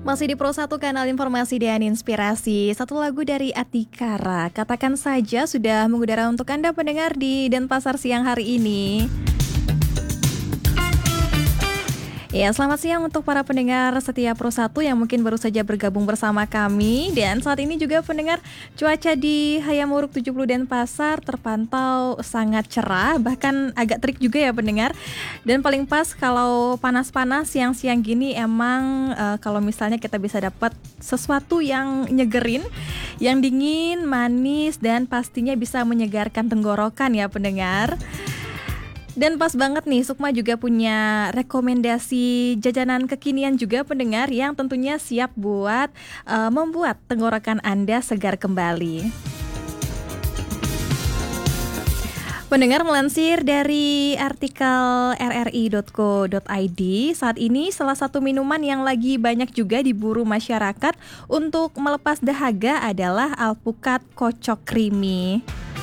Masih di Pro 1 Kanal Informasi dan Inspirasi. Satu lagu dari Atikara, Katakan Saja, sudah mengudara untuk Anda pendengar di Denpasar siang hari ini. Ya, selamat siang untuk para pendengar setia Pro 1 yang mungkin baru saja bergabung bersama kami. Dan saat ini juga pendengar, cuaca di Hayamuruk 70 Denpasar terpantau sangat cerah, bahkan agak terik juga ya pendengar. Dan paling pas kalau panas-panas siang-siang gini emang kalau misalnya kita bisa dapat sesuatu yang nyegerin, yang dingin, manis, dan pastinya bisa menyegarkan tenggorokan ya pendengar. Dan pas banget nih, Sukma juga punya rekomendasi jajanan kekinian juga pendengar yang tentunya siap buat membuat tenggorokan Anda segar kembali. Pendengar, melansir dari artikel rri.co.id, saat ini salah satu minuman yang lagi banyak juga diburu masyarakat untuk melepas dahaga adalah alpukat kocok creamy.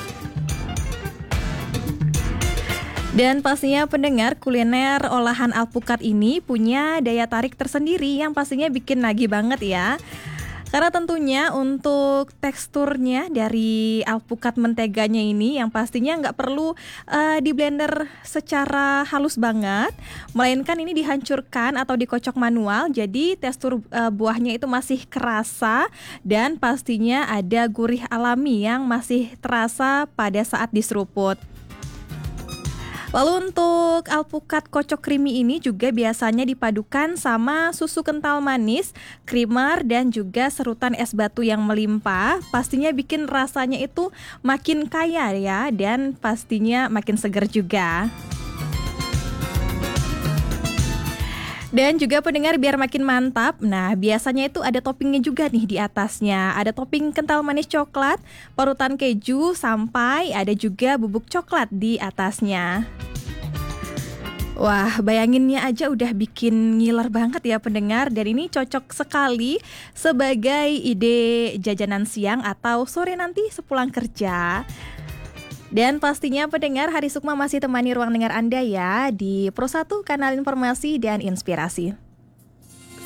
Dan pastinya pendengar, kuliner olahan alpukat ini punya daya tarik tersendiri yang pastinya bikin nagih banget ya. Karena tentunya untuk teksturnya dari alpukat menteganya ini yang pastinya nggak perlu di blender secara halus banget, melainkan ini dihancurkan atau dikocok manual, jadi tekstur buahnya itu masih kerasa dan pastinya ada gurih alami yang masih terasa pada saat diseruput. Lalu untuk alpukat kocok creamy ini juga biasanya dipadukan sama susu kental manis, creamer, dan juga serutan es batu yang melimpah. Pastinya bikin rasanya itu makin kaya ya, dan pastinya makin segar juga. Dan juga pendengar, biar makin mantap, nah biasanya itu ada toppingnya juga nih di atasnya. Ada topping kental manis coklat, parutan keju, sampai ada juga bubuk coklat di atasnya. Wah, bayanginnya aja udah bikin ngiler banget ya pendengar. Dan ini cocok sekali sebagai ide jajanan siang atau sore nanti sepulang kerja. Dan pastinya pendengar, Hari Sukma masih temani ruang dengar Anda ya di Pro 1 Kanal Informasi dan Inspirasi.